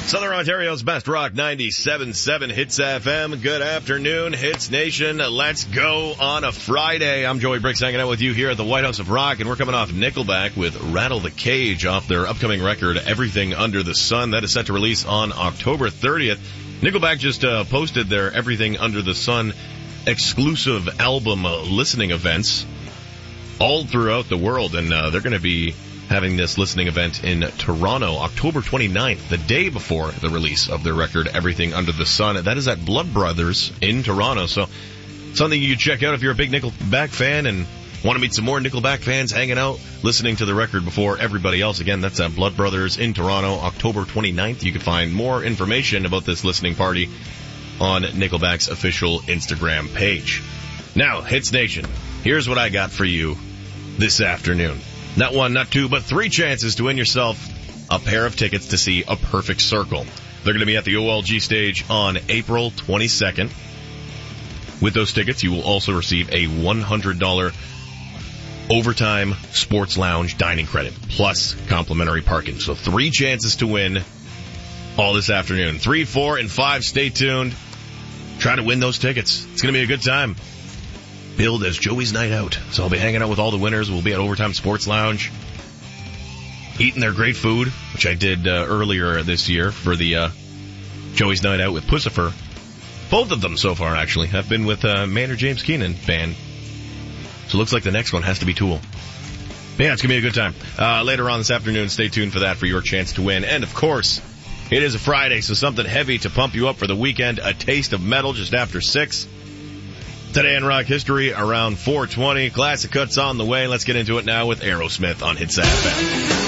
Southern Ontario's best rock, 97.7 Hits FM. Good afternoon, Hits Nation. Let's go on a Friday. I'm Joey Bricks hanging out with you here at the White House of Rock, and we're coming off Nickelback with Rattle the Cage off their upcoming record, Everything Under the Sun. That is set to release on October 30th. Nickelback just posted their Everything Under the Sun exclusive album listening events all throughout the world, and they're going to be having this listening event in Toronto, October 29th, the day before the release of their record, Everything Under the Sun. That is at Blood Brothers in Toronto, so something you can check out if you're a big Nickelback fan and want to meet some more Nickelback fans hanging out, listening to the record before everybody else. Again, that's at Blood Brothers in Toronto, October 29th. You can find more information about this listening party on Nickelback's official Instagram page. Now, Hits Nation, here's what I got for you this afternoon. Not one, not two, but three chances to win yourself a pair of tickets to see A Perfect Circle. They're going to be at the OLG stage on April 22nd. With those tickets, you will also receive a $100 Overtime Sports Lounge dining credit, plus complimentary parking. So three chances to win all this afternoon. 3, 4, and 5, stay tuned. Try to win those tickets. It's going to be a good time. Billed as Joey's Night Out. So I'll be hanging out with all the winners. We'll be at Overtime Sports Lounge, eating their great food, which I did earlier this year for the Joey's Night Out with Pussifer. Both of them so far, actually, have been with Maynard James Keenan band. So it looks like the next one has to be Tool. But yeah, it's going to be a good time. Later on this afternoon, stay tuned for that, for your chance to win. And, of course, it is a Friday, so something heavy to pump you up for the weekend. A Taste of Metal just after 6. Today in rock history, around 4:20. Classic cuts on the way. Let's get into it now with Aerosmith on Hits FM.